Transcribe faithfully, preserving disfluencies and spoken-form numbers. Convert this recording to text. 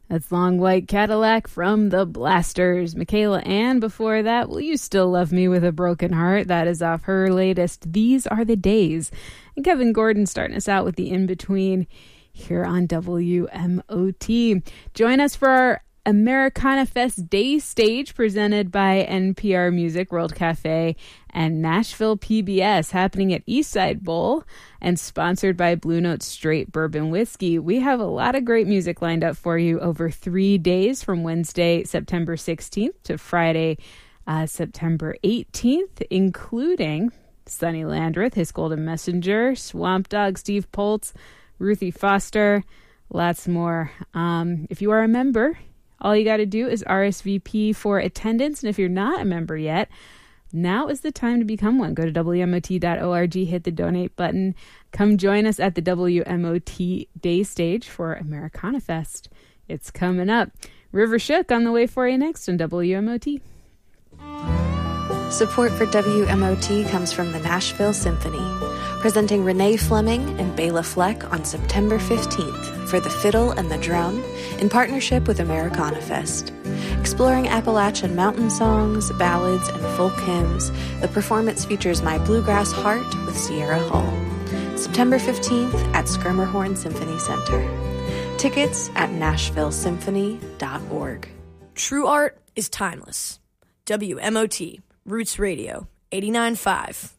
That's Long White Cadillac from the Blasters. Michaela Ann before that, Will You Still Love Me with a Broken Heart? That is off her latest These Are the Days. And Kevin Gordon starting us out with the In-Between here on W M O T. Join us for our Americana Fest Day Stage presented by N P R Music, World Cafe, and Nashville P B S, happening at Eastside Bowl and sponsored by Blue Note Straight Bourbon Whiskey. We have a lot of great music lined up for you over three days from Wednesday, September sixteenth to Friday, uh, September eighteenth, including Sonny Landreth, His Golden Messenger, Swamp Dogg, Steve Poltz, Ruthie Foster, lots more. Um, if you are a member, all you got to do is R S V P for attendance. And if you're not a member yet, now is the time to become one. Go to W M O T dot org, hit the donate button. Come join us at the W M O T Day Stage for Americana Fest. It's coming up. River Shook on the way for you next on W M O T. Support for W M O T comes from the Nashville Symphony, presenting Renee Fleming and Bela Fleck on September fifteenth for the fiddle and the drum in partnership with Americana Fest. Exploring Appalachian mountain songs, ballads, and folk hymns, the performance features My Bluegrass Heart with Sierra Hull. September fifteenth at Schermerhorn Symphony Center. Tickets at nashville symphony dot org. True art is timeless. W M O T, Roots Radio, eighty-nine point five.